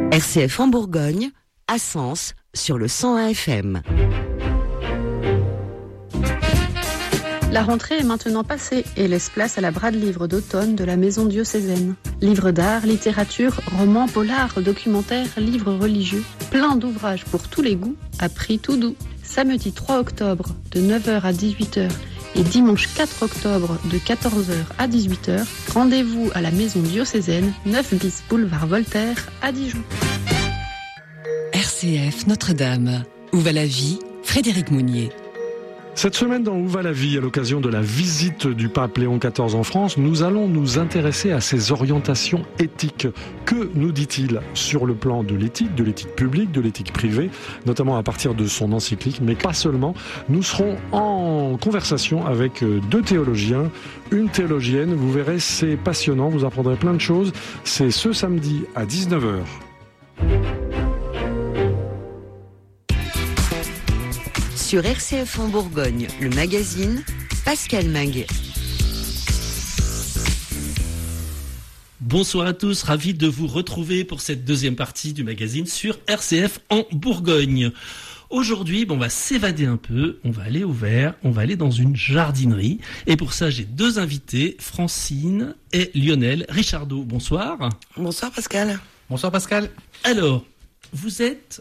RCF en Bourgogne, à Sens, sur le 101 FM. La rentrée est maintenant passée et laisse place à la brade livre d'automne de la maison diocésaine. Livres d'art, littérature, romans, polars, documentaires, livres religieux. Plein d'ouvrages pour tous les goûts, à prix tout doux. Samedi 3 octobre de 9h à 18h et dimanche 4 octobre de 14h à 18h, rendez-vous à la maison diocésaine, 9 bis boulevard Voltaire à Dijon. RCF Notre-Dame. Où va la vie? Frédéric Mounier. Cette semaine dans Où va la vie, à l'occasion de la visite du pape Léon XIV en France, nous allons nous intéresser à ses orientations éthiques. Que nous dit-il sur le plan de l'éthique publique, de l'éthique privée, notamment à partir de son encyclique, mais pas seulement. Nous serons en conversation avec deux théologiens, une théologienne. Vous verrez, c'est passionnant, vous apprendrez plein de choses. C'est ce samedi à 19h. Sur RCF en Bourgogne, le magazine, Pascal Minguet. Bonsoir à tous, ravi de vous retrouver pour cette deuxième partie du magazine sur RCF en Bourgogne. Aujourd'hui, on va s'évader un peu, on va aller au vert, on va aller dans une jardinerie. Et pour ça, j'ai deux invités, Francine et Lionel Richardot. Bonsoir. Bonsoir Pascal. Bonsoir Pascal. Alors, vous êtes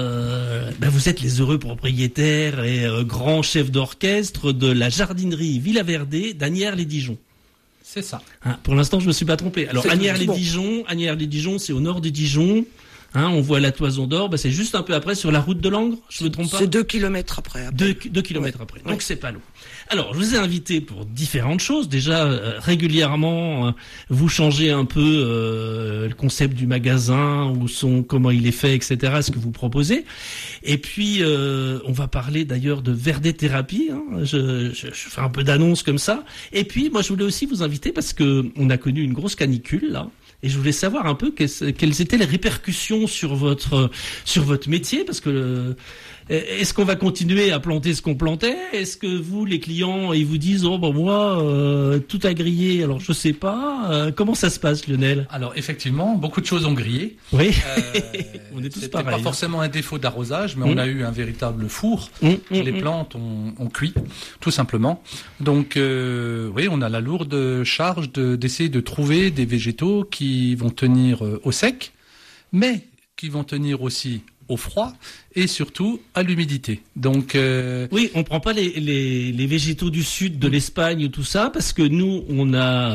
les heureux propriétaires et grands chefs d'orchestre de la jardinerie Villaverde d'Asnières-les-Dijon. C'est ça. Pour l'instant, je me suis pas trompé. Alors, Asnières-les-Dijon, c'est au nord de Dijon. On voit la Toison d'Or, c'est juste un peu après sur la route de Langres, je me trompe pas? C'est 2 kilomètres après. 2 kilomètres après, donc c'est pas long. Alors, je vous ai invité pour différentes choses. Déjà, régulièrement, vous changez un peu le concept du magasin, comment il est fait, etc., ce que vous proposez. Et puis, on va parler d'ailleurs de verdéthérapie. Je fais un peu d'annonce comme ça. Et puis, moi, je voulais aussi vous inviter parce que on a connu une grosse canicule, là. Et je voulais savoir un peu quelles étaient les répercussions sur votre métier, parce que est-ce qu'on va continuer à planter ce qu'on plantait? Est-ce que vous, les clients, ils vous disent moi tout a grillé, alors je sais pas. Comment ça se passe, Lionel? Alors effectivement, beaucoup de choses ont grillé. Oui, on est tous c'était pareils. Pas forcément un défaut d'arrosage, mais on a eu un véritable four. Les plantes ont cuit, tout simplement. Donc on a la lourde charge d'essayer de trouver des végétaux qui vont tenir au sec, mais qui vont tenir aussi au froid et surtout à l'humidité. Donc oui, on prend pas les végétaux du sud de l'Espagne ou tout ça parce que nous on a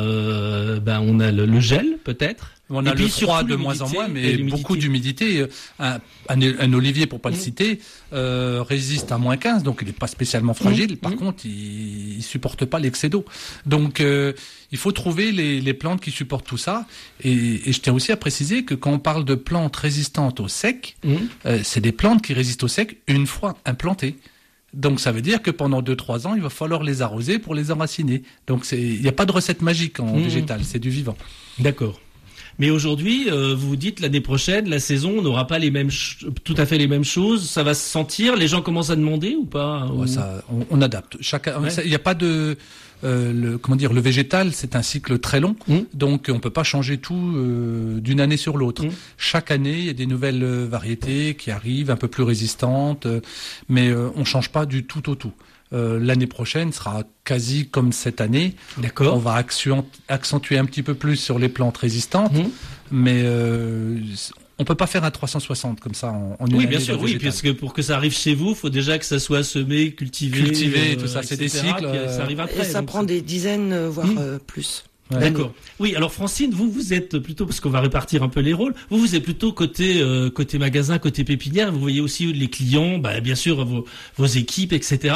le gel peut-être. On a le froid de moins en moins, mais beaucoup d'humidité. Un olivier, pour pas le citer, résiste à moins 15, donc il n'est pas spécialement fragile. Par contre, il supporte pas l'excès d'eau. Donc, il faut trouver les plantes qui supportent tout ça. Et je tiens aussi à préciser que quand on parle de plantes résistantes au sec, c'est des plantes qui résistent au sec une fois implantées. Donc ça veut dire que pendant 2-3 ans, il va falloir les arroser pour les enraciner. Donc il n'y a pas de recette magique en végétal, c'est du vivant. D'accord. Mais aujourd'hui, vous vous dites l'année prochaine, la saison, on n'aura pas tout à fait les mêmes choses. Ça va se sentir. Les gens commencent à demander ou pas? Ça, on adapte. Il n'y a pas de le végétal, c'est un cycle très long. Donc on peut pas changer tout d'une année sur l'autre. Chaque année, il y a des nouvelles variétés qui arrivent, un peu plus résistantes, mais on change pas du tout au tout. L'année prochaine sera quasi comme cette année. D'accord. On va accentuer un petit peu plus sur les plantes résistantes, mais on peut pas faire un 360 comme ça en une année. Oui, bien sûr, oui, puisque pour que ça arrive chez vous, il faut déjà que ça soit semé, cultivé, tout ça, c'est des cycles. Ça arrive après. Et ça prend des dizaines, voire plus. Ouais. D'accord. Oui, alors Francine, vous êtes plutôt, parce qu'on va répartir un peu les rôles, vous êtes plutôt côté magasin, côté pépinière, vous voyez aussi les clients, bien sûr vos équipes, etc.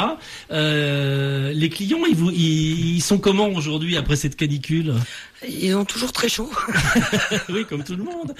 Les clients, ils sont comment aujourd'hui après cette canicule? Ils ont toujours très chaud. Oui, comme tout le monde.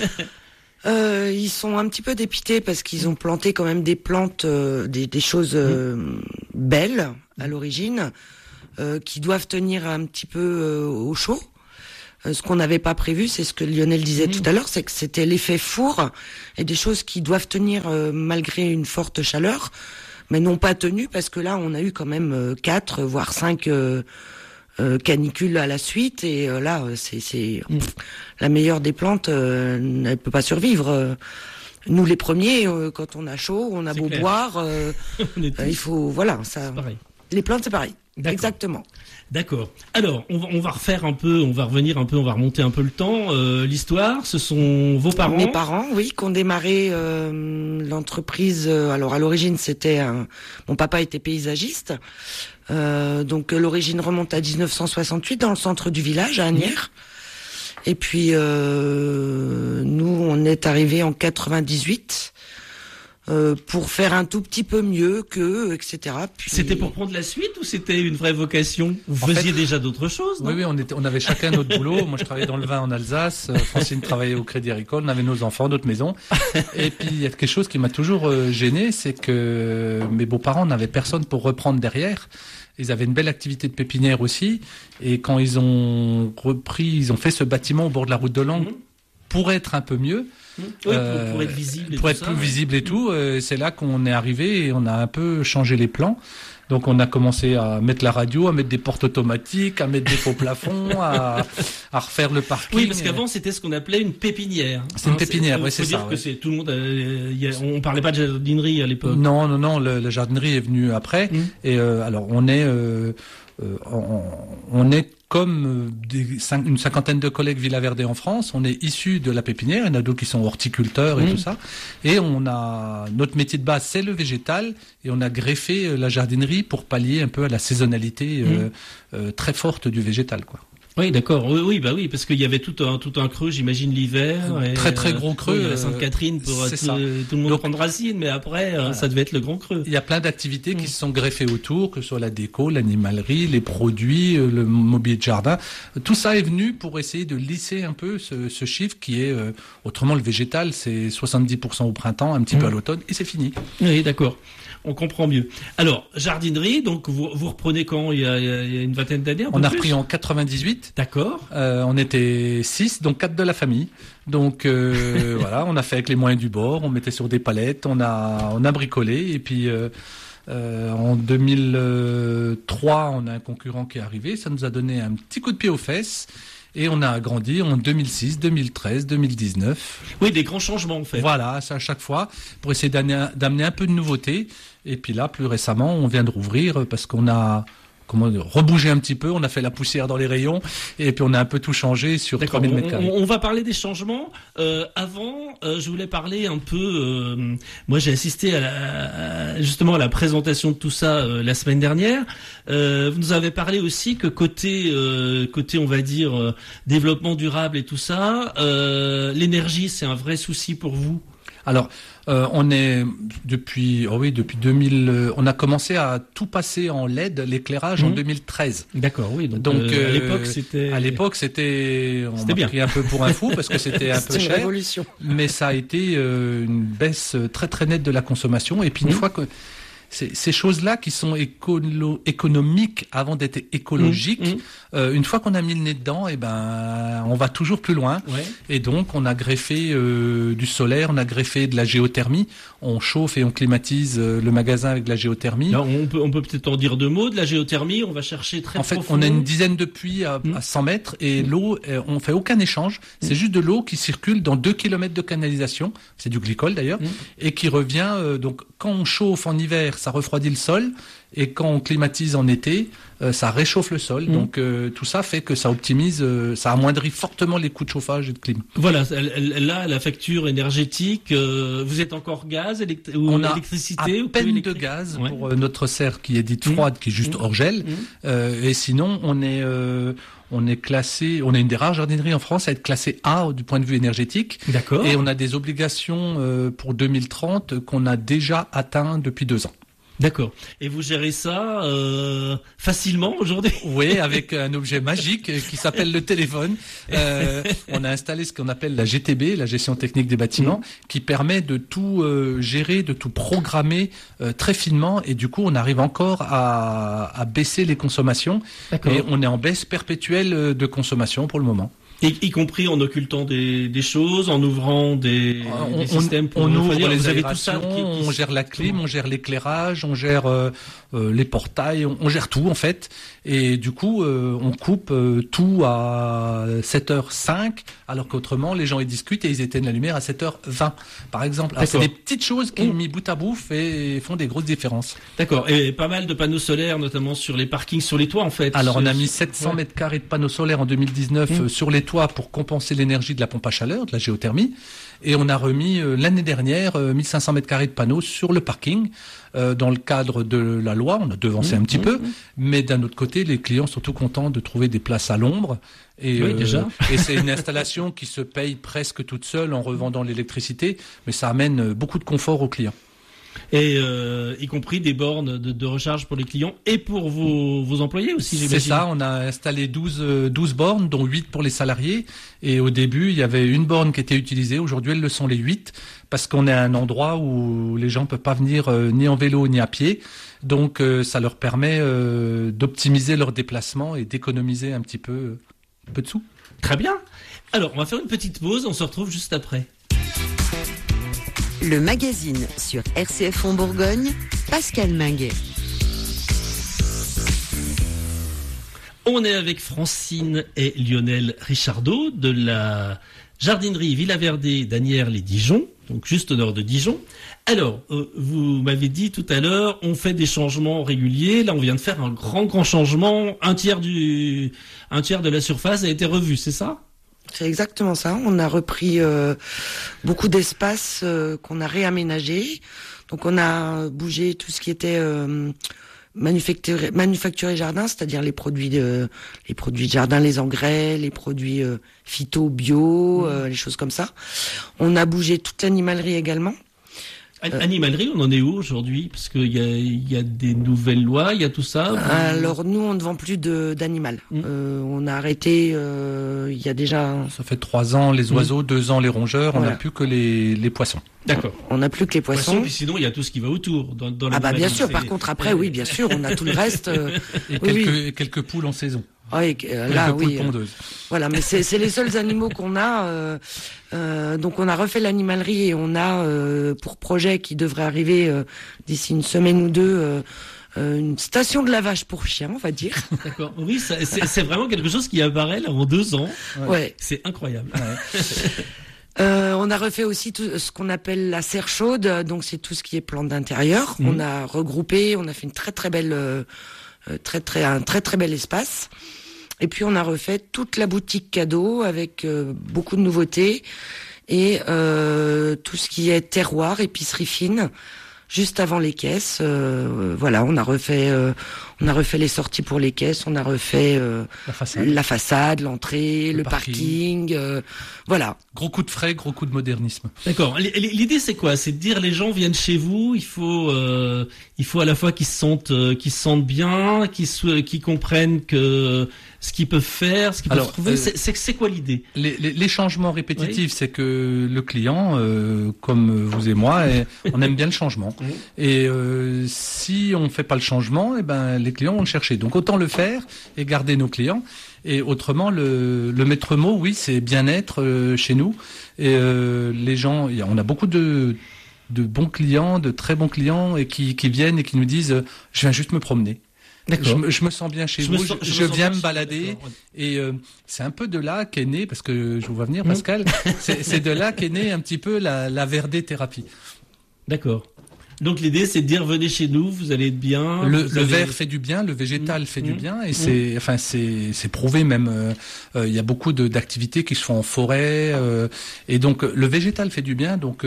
Ils sont un petit peu dépités parce qu'ils ont planté quand même des plantes, des choses belles à l'origine, qui doivent tenir un petit peu au chaud. Ce qu'on n'avait pas prévu, c'est ce que Lionel disait tout à l'heure, c'est que c'était l'effet four et des choses qui doivent tenir malgré une forte chaleur, mais n'ont pas tenu parce que là, on a eu quand même 4 voire 5 canicule à la suite, et là, c'est la meilleure des plantes, elle ne peut pas survivre. Nous, les premiers, quand on a chaud, on a beau boire, il faut, voilà, ça. Les plantes, c'est pareil. D'accord. Exactement. D'accord. Alors, on va refaire un peu, on va revenir un peu, on va remonter un peu le temps. L'histoire, ce sont vos parents. Mes parents, oui, qui ont démarré l'entreprise. Alors, à l'origine, mon papa était paysagiste. Donc, l'origine remonte à 1968 dans le centre du village, à Asnières. Et puis, nous, on est arrivés en 98. Pour faire un tout petit peu mieux qu'eux, etc. Puis... C'était pour prendre la suite ou c'était une vraie vocation? Vous faisiez déjà d'autres choses, non? Oui, on avait chacun notre boulot. Moi, je travaillais dans le vin en Alsace. Francine travaillait au Crédit Agricole. On avait nos enfants, notre maison. Et puis, il y a quelque chose qui m'a toujours gêné, c'est que mes beaux-parents n'avaient personne pour reprendre derrière. Ils avaient une belle activité de pépinière aussi. Et quand ils ont fait ce bâtiment au bord de la route de Langres pour être un peu mieux. Oui, pour être visible. Pour être plus visible et tout. C'est là qu'on est arrivé et on a un peu changé les plans. Donc on a commencé à mettre la radio, à mettre des portes automatiques, à mettre des faux plafonds, à refaire le parking. Oui, parce qu'avant c'était ce qu'on appelait une pépinière. C'est une pépinière, oui, c'est ça. Faut dire que c'est tout le monde. On parlait pas de jardinerie à l'époque. Non, la jardinerie est venue après. Et alors on est comme une cinquantaine de collègues Villaverde en France. On est issus de la pépinière. Il y en a d'autres qui sont horticulteurs et tout ça. Et notre métier de base, c'est le végétal. Et on a greffé la jardinerie pour pallier un peu à la saisonnalité très forte du végétal, quoi. Oui, d'accord. Oui, parce qu'il y avait tout un creux, j'imagine, l'hiver. Très gros creux. À Sainte-Catherine pour tout le monde prendre racine, mais après, ça devait être le grand creux. Il y a plein d'activités qui se sont greffées autour, que ce soit la déco, l'animalerie, les produits, le mobilier de jardin. Tout ça est venu pour essayer de lisser un peu ce chiffre qui est, autrement, le végétal, c'est 70% au printemps, un petit peu à l'automne, et c'est fini. Oui, d'accord. On comprend mieux. Alors, jardinerie, donc vous reprenez quand? Il y a une vingtaine d'années? On a repris en 98. D'accord. On était 6, donc 4 de la famille. Donc voilà, on a fait avec les moyens du bord, on mettait sur des palettes, on a bricolé, et puis en 2003, on a un concurrent qui est arrivé, ça nous a donné un petit coup de pied aux fesses. Et on a agrandi en 2006, 2013, 2019. Oui, des grands changements en fait. Voilà, ça à chaque fois, pour essayer d'amener un peu de nouveauté. Et puis là, plus récemment, on vient de rouvrir parce qu'on a rebougé un petit peu, on a fait la poussière dans les rayons, et puis on a un peu tout changé sur 3000 mètres carrés. On va parler des changements. Avant, je voulais parler un peu... moi, j'ai assisté justement à la présentation de tout ça la semaine dernière. Vous nous avez parlé aussi que côté on va dire, développement durable et tout ça, l'énergie, c'est un vrai souci pour vous? Alors, on est depuis 2000, on a commencé à tout passer en LED, l'éclairage en 2013. D'accord, oui. Donc à l'époque, c'était on m'a pris un peu pour un fou parce que c'était un peu cher. Révolution. Mais ça a été une baisse très très nette de la consommation. Et puis une fois que ces choses-là qui sont économiques avant d'être écologiques, une fois qu'on a mis le nez dedans, on va toujours plus loin. Ouais. Et donc, on a greffé du solaire, on a greffé de la géothermie. On chauffe et on climatise le magasin avec de la géothermie. Alors, on peut peut-être en dire deux mots de la géothermie. On va chercher très profond. En fait, on a une dizaine de puits à 100 mètres et l'eau, on fait aucun échange. C'est juste de l'eau qui circule dans 2 km de canalisation. C'est du glycol d'ailleurs. Et qui revient, donc, quand on chauffe en hiver, ça refroidit le sol, et quand on climatise en été, ça réchauffe le sol. Donc tout ça fait que ça optimise, ça amoindrit fortement les coûts de chauffage et de clim. Voilà, là, la facture énergétique, vous êtes encore gaz ou électricité? On a à peine de gaz pour notre serre qui est dite froide, qui est juste hors gel. Et sinon, on est classé, on est une des rares jardineries en France à être classé A du point de vue énergétique. D'accord. Et on a des obligations pour 2030 qu'on a déjà atteint depuis 2 ans. D'accord. Et vous gérez ça facilement aujourd'hui? Oui, avec un objet magique qui s'appelle le téléphone. On a installé ce qu'on appelle la GTB, la gestion technique des bâtiments, qui permet de tout gérer, de tout programmer très finement. Et du coup, on arrive encore à baisser les consommations. D'accord. Et on est en baisse perpétuelle de consommation pour le moment. Y compris en occultant des choses, en ouvrant des systèmes pour... On ouvre les vous avez aérations, tout ça on gère la clim, on gère l'éclairage, on gère les portails, on gère tout en fait. Et du coup, on coupe tout à 7h05, alors qu'autrement, les gens ils discutent et ils éteignent la lumière à 7h20, par exemple. Alors, c'est des petites choses qui, mis bout à bout, font des grosses différences. D'accord. Et pas mal de panneaux solaires, notamment sur les parkings, sur les toits en fait. Alors, on a mis 700 mètres carrés de panneaux solaires en 2019 sur les toits pour compenser l'énergie de la pompe à chaleur, de la géothermie. Et on a remis l'année dernière 1500 mètres carrés de panneaux sur le parking dans le cadre de la loi. On a devancé un petit peu, mais d'un autre côté, les clients sont tout contents de trouver des places à l'ombre. Et, déjà. Et c'est une installation qui se paye presque toute seule en revendant l'électricité, mais ça amène beaucoup de confort aux clients. Et y compris des bornes de recharge pour les clients et pour vos employés aussi, j'imagine. C'est ça, on a installé 12 bornes, dont 8 pour les salariés. Et au début, il y avait une borne qui était utilisée. Aujourd'hui, elles le sont les 8, parce qu'on est à un endroit où les gens ne peuvent pas venir ni en vélo ni à pied. Donc, ça leur permet d'optimiser leurs déplacements et d'économiser un peu de sous. Très bien. Alors, on va faire une petite pause, on se retrouve juste après. Le magazine sur RCF en Bourgogne, Pascal Minguet. On est avec Francine et Lionel Richardot de la jardinerie Villaverdé d'Asnières-les-Dijon, donc juste au nord de Dijon. Alors, vous m'avez dit tout à l'heure, on fait des changements réguliers. Là, on vient de faire un grand changement. Un tiers de la surface a été revu, c'est ça ? C'est exactement ça. On a repris beaucoup d'espace qu'on a réaménagé. Donc on a bougé tout ce qui était manufacturé jardin, c'est-à-dire les produits de jardin, les engrais, les produits phyto, bio, les choses comme ça. On a bougé toute l'animalerie également. Animalerie, on en est où aujourd'hui? Parce qu'il y a des nouvelles lois, il y a tout ça. Alors nous, on ne vend plus d'animal. On a arrêté il y a déjà... Ça fait 3 ans les oiseaux, 2 ans les rongeurs, on n'a plus que les poissons. D'accord. On n'a plus que les poissons. Puis sinon, il y a tout ce qui va autour. Dans bien sûr, par contre après, oui, bien sûr, on a tout le reste. Et quelques poules en saison. Là, oui. Voilà, mais c'est les seuls animaux qu'on a. Donc on a refait l'animalerie et on a pour projet qui devrait arriver d'ici une semaine ou deux une station de lavage pour chiens, on va dire. D'accord. Oui, c'est vraiment quelque chose qui apparaît là en 2 ans. Ouais. C'est incroyable. Ouais. On a refait aussi tout ce qu'on appelle la serre chaude, donc c'est tout ce qui est plantes d'intérieur. On a regroupé, on a fait une très belle, un très bel espace. Et puis on a refait toute la boutique cadeau avec beaucoup de nouveautés et tout ce qui est terroir, épicerie fine, juste avant les caisses. Voilà, on a refait les sorties pour les caisses, on a refait la façade, l'entrée, le parking. Voilà. Gros coup de frais, gros coup de modernisme. D'accord. L'idée c'est quoi? C'est de dire les gens viennent chez vous, il faut à la fois qu'ils se sentent bien, qu'ils comprennent que ce qu'ils peuvent faire, ce qu'ils peuvent trouver. C'est quoi l'idée? Les changements répétitifs, c'est que le client, comme vous et moi, on aime bien le changement. Et si on fait pas le changement, les clients vont le chercher. Donc autant le faire et garder nos clients. Et autrement, le maître mot, oui, c'est bien-être chez nous. Et les gens, on a beaucoup de bons clients, de très bons clients, et qui viennent et qui nous disent, je viens juste me promener. Je me sens bien chez vous, je viens me balader. Et c'est un peu de là qu'est né, parce que je vous vois venir, Pascal, c'est de là qu'est né un petit peu la Verdé thérapie. D'accord. Donc l'idée c'est de dire venez chez nous, vous allez être bien. Le vert fait du bien, le végétal fait du bien, et c'est prouvé même. Il y a beaucoup d'activités qui se font en forêt, et donc le végétal fait du bien. Donc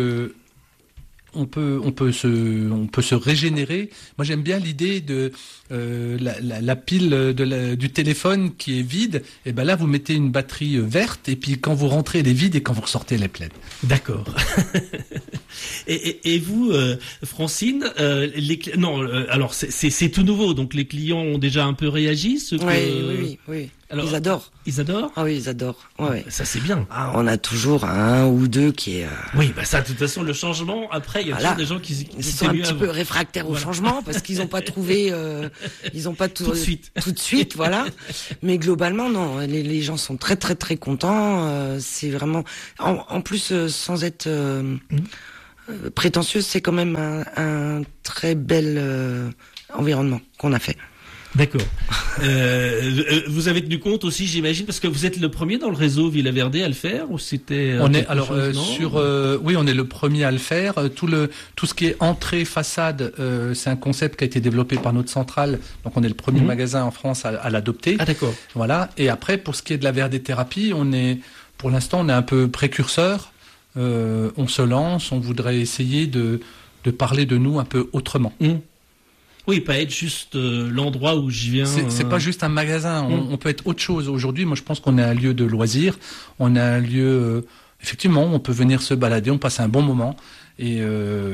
on peut se régénérer. Moi j'aime bien l'idée de la pile du téléphone qui est vide. Et là vous mettez une batterie verte, et puis quand vous rentrez elle est vide, et quand vous ressortez elle est pleine. D'accord. Et vous, Francine, alors c'est tout nouveau, donc les clients ont déjà un peu réagi. Oui. Alors, ils adorent. Ils adorent. Ah oui, ils adorent. Ouais. Ça c'est bien. Ah, on a toujours un ou deux qui est. Oui, ça de toute façon le changement. Après, il y a toujours des gens qui sont un petit peu réfractaires au changement parce qu'ils n'ont pas trouvé, ils n'ont pas tout de suite, voilà. Mais globalement, non, les gens sont très très très contents. C'est vraiment, en plus, sans être prétentieuse, c'est quand même un très bel environnement qu'on a fait. D'accord. Vous avez tenu compte aussi, j'imagine, parce que vous êtes le premier dans le réseau Villa Verde à le faire, ou c'était on est alors oui, on est le premier à le faire. Tout ce qui est entrée façade, c'est un concept qui a été développé par notre centrale. Donc on est le premier magasin en France à l'adopter. Ah d'accord. Voilà. Et après, pour ce qui est de la verdéthérapie, pour l'instant, on est un peu précurseur. On se lance, on voudrait essayer de parler de nous un peu autrement. Oui, pas être juste l'endroit où je viens. C'est pas juste un magasin. On peut être autre chose. Aujourd'hui, moi, je pense qu'on est un lieu de loisirs. On est un lieu, effectivement, on peut venir se balader, on passe un bon moment. Et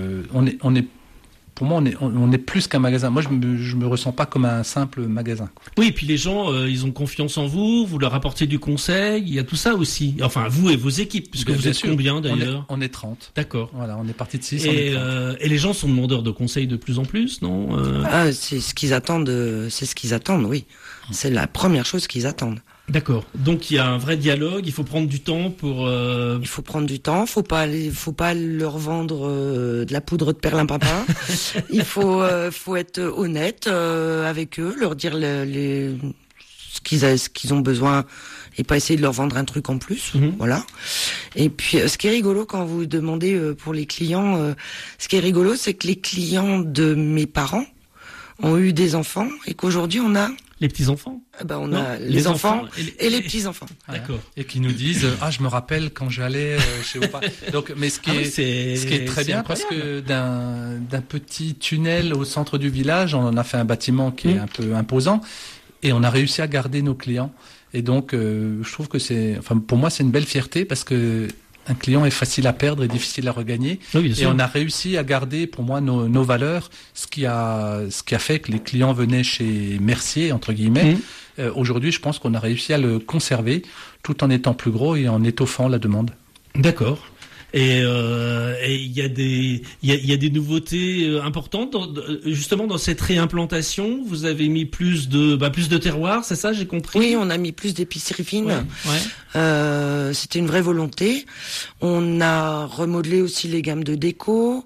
pour moi, on est plus qu'un magasin. Moi, je me ressens pas comme un simple magasin. Oui, et puis les gens, ils ont confiance en vous. Vous leur apportez du conseil. Il y a tout ça aussi. Enfin, vous et vos équipes, puisque vous êtes combien d'ailleurs ? On est 30. D'accord. Voilà, on est parti de 6. Et les gens sont demandeurs de conseils de plus en plus, non ? C'est ce qu'ils attendent. Oui. C'est la première chose qu'ils attendent. D'accord. Donc il y a un vrai dialogue. Il faut prendre du temps pour. Il faut prendre du temps. Faut pas leur vendre de la poudre de perlimpinpin. Il faut être honnête avec eux, leur dire ce qu'ils ont besoin et pas essayer de leur vendre un truc en plus. Voilà. Et puis ce qui est rigolo quand vous demandez pour les clients, ce qui est rigolo, c'est que les clients de mes parents ont eu des enfants et qu'aujourd'hui on a les petits-enfants. On a les enfants et les petits-enfants. D'accord. Et qui nous disent je me rappelle quand j'allais chez vos parents. Donc mais ce qui est très bien parce que d'un petit tunnel au centre du village, on en a fait un bâtiment qui est un peu imposant et on a réussi à garder nos clients. Et donc je trouve que pour moi c'est une belle fierté parce que un client est facile à perdre et difficile à regagner. Oui, et on a réussi à garder, pour moi, nos valeurs, ce qui a fait que les clients venaient chez Mercier, entre guillemets. Aujourd'hui, je pense qu'on a réussi à le conserver, tout en étant plus gros et en étoffant la demande. D'accord. Et il y a des nouveautés importantes justement dans cette réimplantation. Vous avez mis plus de terroirs, c'est ça, j'ai compris. Oui, on a mis plus d'épicerie fine. Ouais. C'était une vraie volonté. On a remodelé aussi les gammes de déco.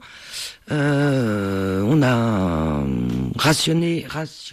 On a rationalisé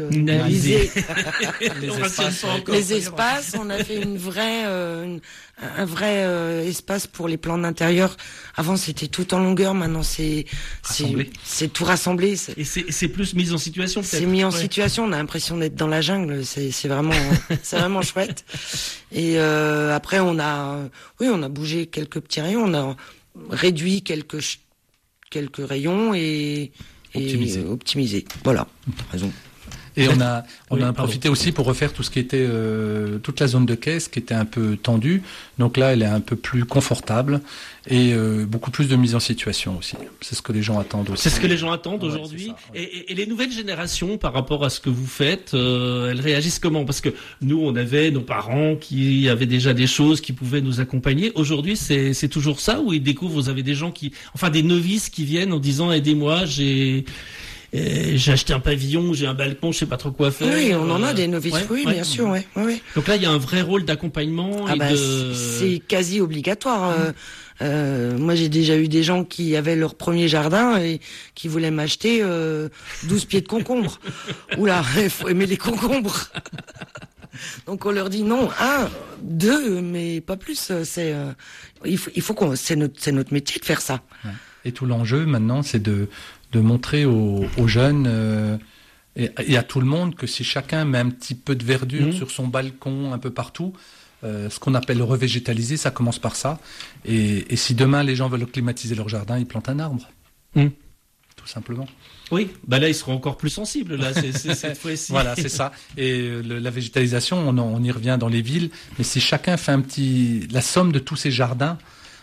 les espaces. On a fait un vrai espace pour les plans d'intérieur. Avant, c'était tout en longueur. Maintenant, c'est tout rassemblé. Et c'est plus mis en situation. C'est mis en situation. On a l'impression d'être dans la jungle. C'est vraiment chouette. Et après, on a bougé quelques petits rayons. On a réduit quelques rayons et optimisé. Voilà, raison. Et on a profité aussi pour refaire tout ce qui était toute la zone de caisse qui était un peu tendue. Donc là, elle est un peu plus confortable et beaucoup plus de mise en situation aussi. C'est ce que les gens attendent aussi. C'est ce que les gens attendent aujourd'hui. Et les nouvelles générations, par rapport à ce que vous faites, elles réagissent comment ? Parce que nous, on avait nos parents qui avaient déjà des choses qui pouvaient nous accompagner. Aujourd'hui, c'est toujours ça, où ils découvrent, vous avez des gens des novices qui viennent en disant « Aidez-moi, j'ai acheté un pavillon, j'ai un balcon, je sais pas trop quoi faire. » Oui, on en a des novices, bien sûr. Ouais. Donc là, il y a un vrai rôle d'accompagnement. C'est quasi obligatoire. Moi, j'ai déjà eu des gens qui avaient leur premier jardin et qui voulaient m'acheter 12 pieds de concombres. Oula, il faut aimer les concombres. Donc on leur dit non, 1, 2, mais pas plus. Il faut c'est notre métier de faire ça. Et tout l'enjeu maintenant, c'est de montrer aux jeunes et à tout le monde que si chacun met un petit peu de verdure sur son balcon, un peu partout, ce qu'on appelle revégétaliser, ça commence par ça. Et si demain les gens veulent climatiser leur jardin, ils plantent un arbre. Tout simplement. Oui, là ils seront encore plus sensibles là, cette fois-ci. Voilà, c'est ça. Et la végétalisation, on y revient dans les villes, mais si chacun fait la somme de tous ces jardins,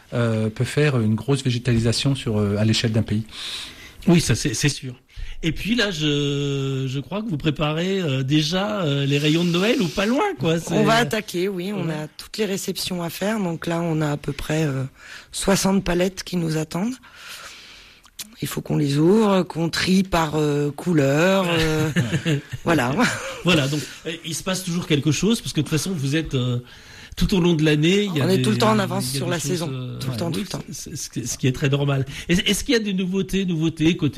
peut faire une grosse végétalisation à l'échelle d'un pays. Oui, ça c'est sûr. Et puis là, je crois que vous préparez déjà les rayons de Noël ou pas loin, quoi. On va attaquer, oui. On a toutes les réceptions à faire. Donc là, on a à peu près 60 palettes qui nous attendent. Il faut qu'on les ouvre, qu'on trie par couleur. Voilà. Voilà, donc il se passe toujours quelque chose, parce que de toute façon, vous êtes... tout au long de l'année, on est tout le temps en avance sur la saison. Tout le temps. Ce qui est très normal. Est-ce qu'il y a des nouveautés côté